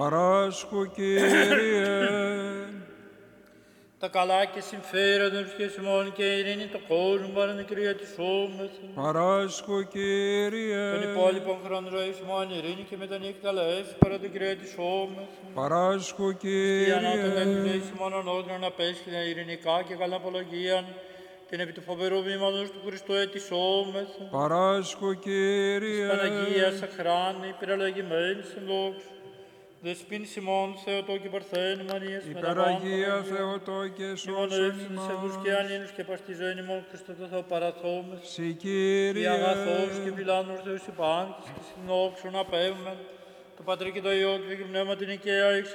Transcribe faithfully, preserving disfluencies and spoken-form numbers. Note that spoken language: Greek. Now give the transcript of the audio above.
Παράσχου, Κύριε. Τα καλά και συμφέροντα και σημών και ειρήνη το κόσμο παρανεκρία της όμεθα. Παράσχου, Κύριε. Τον υπόλοιπον χρόνο ζωής ημών ειρήνη και μετανύχτα λαές παρανεκρία της όμεθα. Παράσχου, Η ανώτατα της Κύριε. ζωής ημών ανώδυνα να πέσχει ειρηνικά και καλά απολογίαν την επί του φοβερού βήματος του Χριστού ετισόμεθα. Παράσχου, Κύριε. Παναγίας αχράνη, υπεραλλαγημένης εν δόξου. Δεσπίν Σιμών, Θεοτό και Παρθένη, Μαρίας, Υπεραγία Θεοτό και ημών σώσον εύσης ευγούς και ημάς. ανήνους και παστιζέν ημών Χριστό το Θεό παραθόμεθα. Συ, Η Κύριε. αγαθός και φιλάνος Θεός υπάνκης και συνόξων απέμεν, το Πατρί και το Υιό και το Πνεύμα την Οικαία